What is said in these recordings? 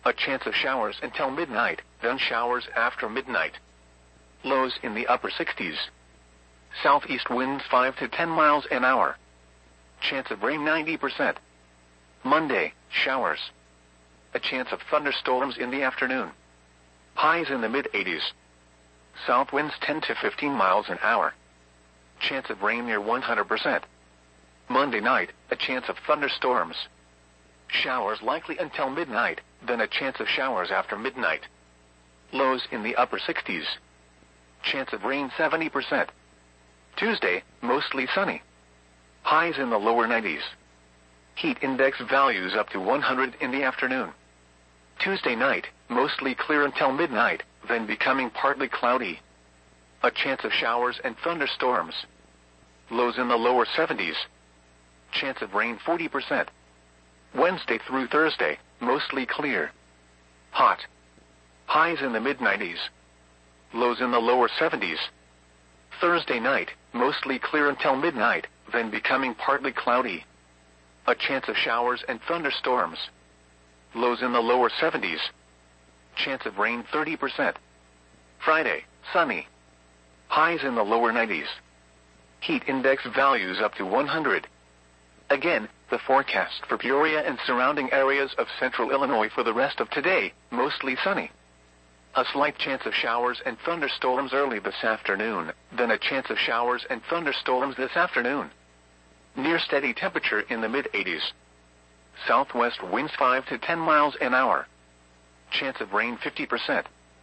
A chance of showers until midnight, then showers after midnight. Lows in the upper 60s. Southeast winds 5 to 10 miles an hour. Chance of rain 90%. Monday, showers. A chance of thunderstorms in the afternoon. Highs in the mid-80s. South winds 10 to 15 miles an hour. Chance of rain near 100%. Monday night, a chance of thunderstorms. Showers likely until midnight, then a chance of showers after midnight. Lows in the upper 60s. Chance of rain 70%. Tuesday, mostly sunny. Highs in the lower 90s. Heat index values up to 100 in the afternoon. Tuesday night, mostly clear until midnight, then becoming partly cloudy. A chance of showers and thunderstorms. Lows in the lower 70s. Chance of rain 40%. Wednesday through Thursday, mostly clear. Hot. Highs in the mid-90s. Lows in the lower 70s. Thursday night, mostly clear until midnight, then becoming partly cloudy. A chance of showers and thunderstorms. Lows in the lower 70s. Chance of rain 30%. Friday, sunny. Highs in the lower 90s. Heat index values up to 100. Again, the forecast for Peoria and surrounding areas of central Illinois for the rest of today, mostly sunny. A slight chance of showers and thunderstorms early this afternoon, then a chance of showers and thunderstorms this afternoon. Near steady temperature in the mid-80s. Southwest winds 5 to 10 miles an hour. Chance of rain 50%.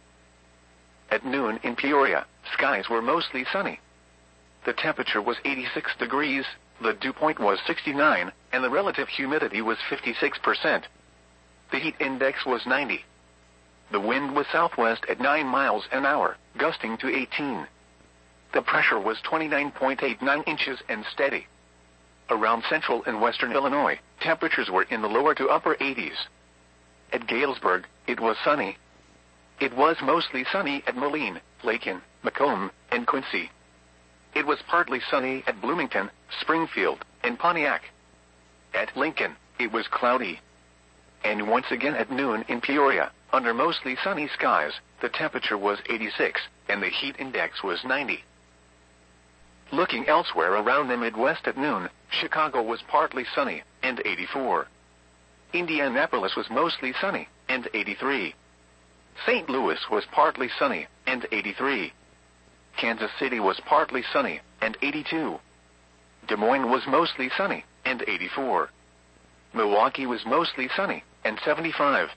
At noon in Peoria, skies were mostly sunny. The temperature was 86 degrees, the dew point was 69, and the relative humidity was 56%. The heat index was 90. The wind was southwest at 9 miles an hour, gusting to 18. The pressure was 29.89 inches and steady. Around central and western Illinois, temperatures were in the lower to upper 80s. At Galesburg, it was sunny. It was mostly sunny at Moline, Lakin, Macomb, and Quincy. It was partly sunny at Bloomington, Springfield, and Pontiac. At Lincoln, it was cloudy. And once again at noon in Peoria, under mostly sunny skies, the temperature was 86, and the heat index was 90. Looking elsewhere around the Midwest at noon, Chicago was partly sunny, and 84. Indianapolis was mostly sunny, and 83. St. Louis was partly sunny, and 83. Kansas City was partly sunny, and 82. Des Moines was mostly sunny, and 84. Milwaukee was mostly sunny, and 75.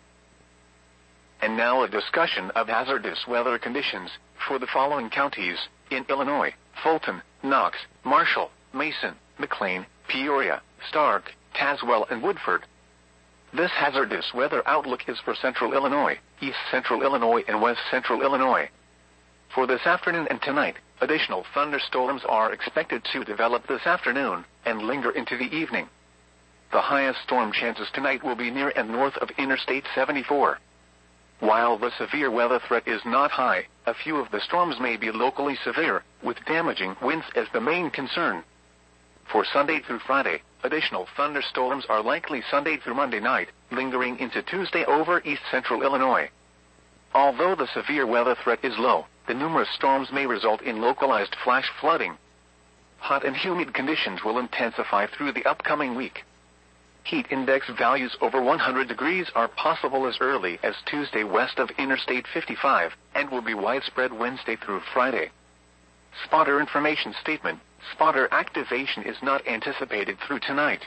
And now a discussion of hazardous weather conditions for the following counties in Illinois: Fulton, Knox, Marshall, Mason, McLean, Peoria, Stark, Tazewell, and Woodford. This hazardous weather outlook is for central Illinois, east central Illinois, and west central Illinois. For this afternoon and tonight, additional thunderstorms are expected to develop this afternoon and linger into the evening. The highest storm chances tonight will be near and north of Interstate 74. While the severe weather threat is not high, a few of the storms may be locally severe, with damaging winds as the main concern. For Sunday through Friday, additional thunderstorms are likely Sunday through Monday night, lingering into Tuesday over east central Illinois. Although the severe weather threat is low, the numerous storms may result in localized flash flooding. Hot and humid conditions will intensify through the upcoming week. Heat index values over 100 degrees are possible as early as Tuesday west of Interstate 55, and will be widespread Wednesday through Friday. Spotter information statement: spotter activation is not anticipated through tonight.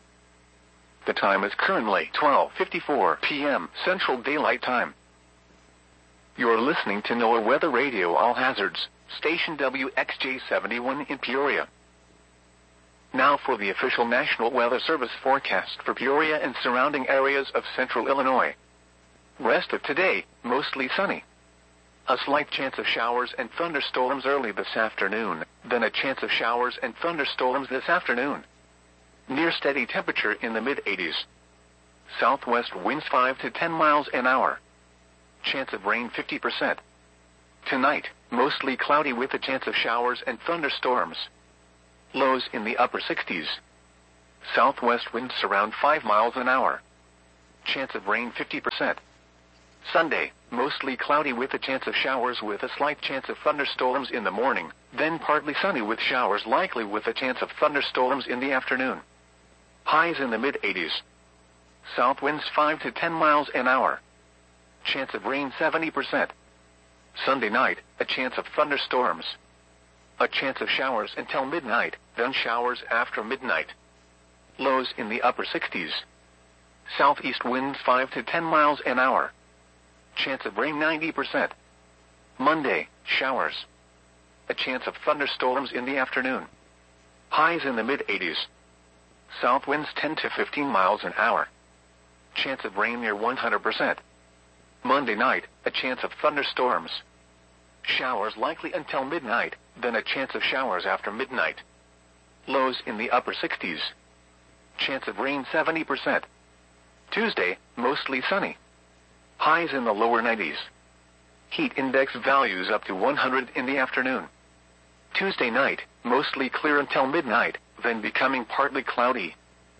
The time is currently 12:54 p.m. Central Daylight Time. You're listening to NOAA Weather Radio All Hazards, station WXJ71 in Peoria. Now for the official National Weather Service forecast for Peoria and surrounding areas of central Illinois. Rest of today, mostly sunny. A slight chance of showers and thunderstorms early this afternoon, then a chance of showers and thunderstorms this afternoon. Near steady temperature in the mid-80s. Southwest winds 5 to 10 miles an hour. Chance of rain 50%. Tonight, mostly cloudy with a chance of showers and thunderstorms. Lows in the upper 60s. Southwest winds around 5 miles an hour. Chance of rain 50%. Sunday, mostly cloudy with a chance of showers with a slight chance of thunderstorms in the morning, then partly sunny with showers likely with a chance of thunderstorms in the afternoon. Highs in the mid-80s. South winds 5 to 10 miles an hour. Chance of rain 70%. Sunday night, a chance of thunderstorms. A chance of showers until midnight, then showers after midnight. Lows in the upper 60s. Southeast winds 5 to 10 miles an hour. Chance of rain 90%. Monday, showers. A chance of thunderstorms in the afternoon. Highs in the mid-80s. South winds 10 to 15 miles an hour. Chance of rain near 100%. Monday night, a chance of thunderstorms. Showers likely until midnight, then a chance of showers after midnight. Lows in the upper 60s. Chance of rain 70%. Tuesday, mostly sunny. Highs in the lower 90s. Heat index values up to 100 in the afternoon. Tuesday night, mostly clear until midnight, then becoming partly cloudy.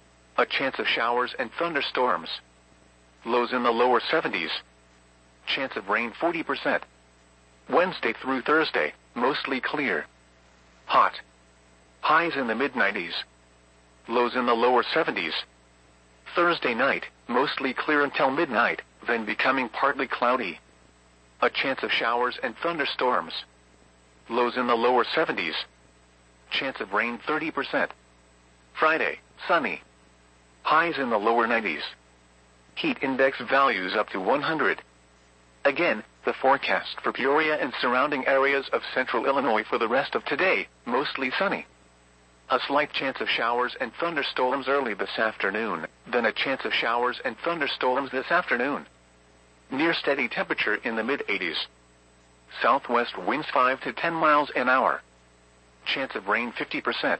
A chance of showers and thunderstorms. Lows in the lower 70s. Chance of rain 40%. Wednesday through Thursday, mostly clear. Hot. Highs in the mid-90s. Lows in the lower 70s. Thursday night, mostly clear until midnight, then becoming partly cloudy. A chance of showers and thunderstorms. Lows in the lower 70s. Chance of rain 30%. Friday, sunny. Highs in the lower 90s. Heat index values up to 100. Again, the forecast for Peoria and surrounding areas of central Illinois for the rest of today, mostly sunny. A slight chance of showers and thunderstorms early this afternoon, then a chance of showers and thunderstorms this afternoon. Near steady temperature in the mid-80s. Southwest winds 5 to 10 miles an hour. Chance of rain 50%.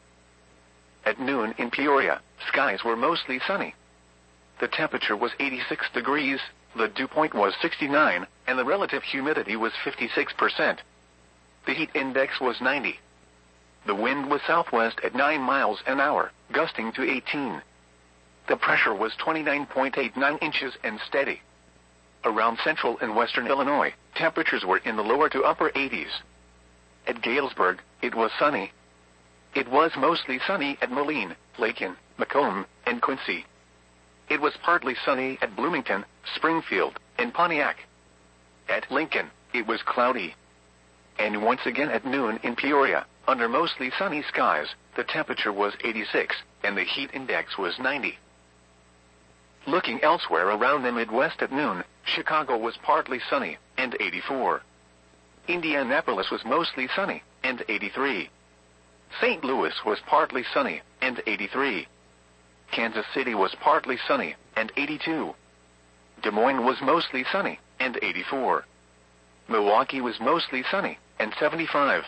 At noon in Peoria, skies were mostly sunny. The temperature was 86 degrees, the dew point was 69, and the relative humidity was 56%. The heat index was 90. The wind was southwest at 9 miles an hour, gusting to 18. The pressure was 29.89 inches and steady. Around central and western Illinois, temperatures were in the lower to upper 80s. At Galesburg, it was sunny. It was mostly sunny at Moline, Lakin, Macomb, and Quincy. It was partly sunny at Bloomington, Springfield, and Pontiac. At Lincoln, it was cloudy. And once again at noon in Peoria, under mostly sunny skies, the temperature was 86, and the heat index was 90. Looking elsewhere around the Midwest at noon, Chicago was partly sunny, and 84. Indianapolis was mostly sunny, and 83. St. Louis was partly sunny, and 83. Kansas City was partly sunny, and 82. Des Moines was mostly sunny, and 84. Milwaukee was mostly sunny, and 75.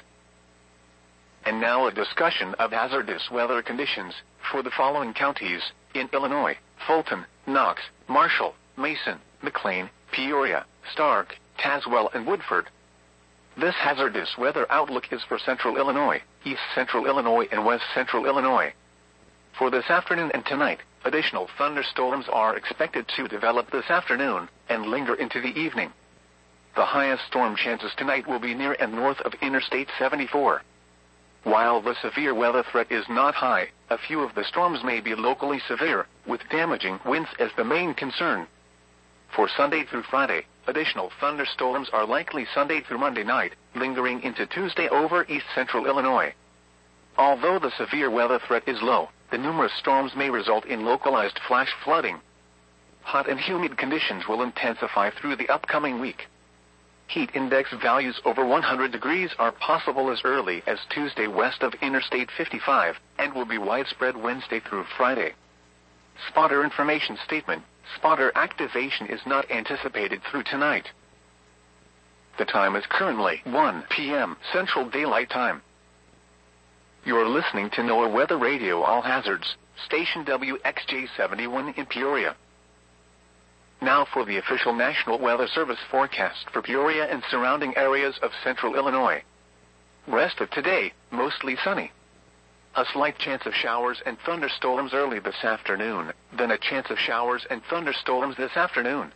And now a discussion of hazardous weather conditions for the following counties in Illinois: Fulton, Knox, Marshall, Mason, McLean, Peoria, Stark, Tazewell, and Woodford. This hazardous weather outlook is for central Illinois, east central Illinois, and west central Illinois. For this afternoon and tonight, additional thunderstorms are expected to develop this afternoon and linger into the evening. The highest storm chances tonight will be near and north of Interstate 74. While the severe weather threat is not high, a few of the storms may be locally severe, with damaging winds as the main concern. For Sunday through Friday, additional thunderstorms are likely Sunday through Monday night, lingering into Tuesday over east central Illinois. Although the severe weather threat is low, the numerous storms may result in localized flash flooding. Hot and humid conditions will intensify through the upcoming week. Heat index values over 100 degrees are possible as early as Tuesday west of Interstate 55 and will be widespread Wednesday through Friday. Spotter information statement: spotter activation is not anticipated through tonight. The time is currently 1 p.m. Central Daylight Time. You're listening to NOAA Weather Radio All Hazards, station WXJ71 in Peoria. Now for the official National Weather Service forecast for Peoria and surrounding areas of central Illinois. Rest of today, mostly sunny. A slight chance of showers and thunderstorms early this afternoon, then a chance of showers and thunderstorms this afternoon.